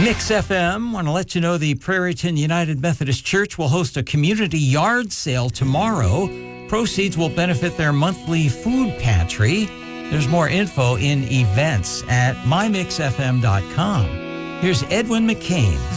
Mix FM, want to let you know the Prairieton United Methodist Church will host a community yard sale tomorrow. Proceeds will benefit their monthly food pantry. There's more info in events at mymixfm.com. Here's Edwin McCain.